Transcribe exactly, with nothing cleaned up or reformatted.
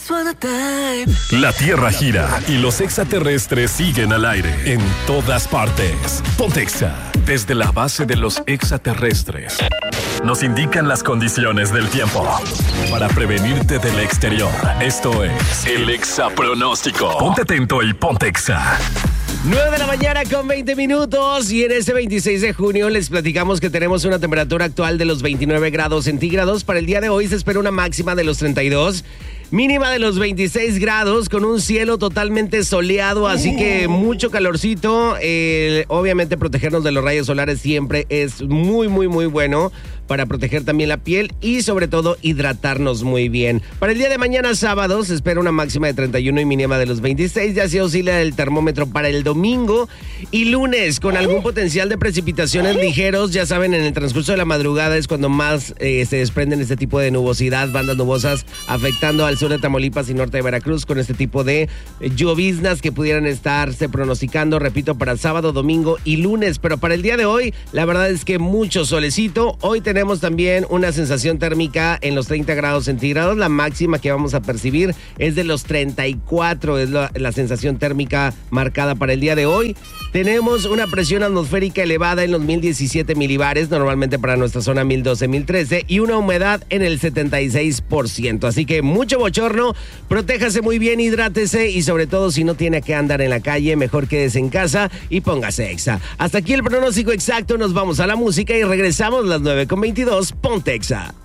La Tierra gira y los extraterrestres siguen al aire en todas partes. Pontexa, desde la base de los extraterrestres, nos indican las condiciones del tiempo para prevenirte del exterior. Esto es el Exapronóstico. Ponte atento y Pontexa. nueve de la mañana con veinte minutos y en este veintiséis de junio les platicamos que tenemos una temperatura actual de los veintinueve grados centígrados. Para el día de hoy se espera una máxima de los treinta y dos, mínima de los veintiséis grados, con un cielo totalmente soleado, así que mucho calorcito. Eh, obviamente protegernos de los rayos solares siempre es muy, muy, muy bueno para proteger también la piel y sobre todo hidratarnos muy bien. Para el día de mañana sábado se espera una máxima de treinta y uno y mínima de los veintiséis, ya se oscila el termómetro para el domingo y lunes con algún potencial de precipitaciones ligeros. Ya saben, en el transcurso de la madrugada es cuando más eh, se desprenden este tipo de nubosidad, bandas nubosas afectando al sur de Tamaulipas y norte de Veracruz con este tipo de lloviznas que pudieran estarse pronosticando, repito, para sábado, domingo y lunes. Pero para el día de hoy, la verdad es que mucho solecito. Hoy tenemos también una sensación térmica en los treinta grados centígrados. La máxima que vamos a percibir es de los treinta y cuatro, es la, la sensación térmica marcada para el día de hoy. Tenemos una presión atmosférica elevada en los mil diecisiete milibares, normalmente para nuestra zona mil doce, mil trece, y una humedad en el setenta y seis por ciento. Así que mucho bochorno, protéjase muy bien, hidrátese y sobre todo si no tiene que andar en la calle, mejor quédese en casa y póngase Exa. Hasta aquí el pronóstico exacto, nos vamos a la música y regresamos a las nueve con veintidós, Ponte Exa.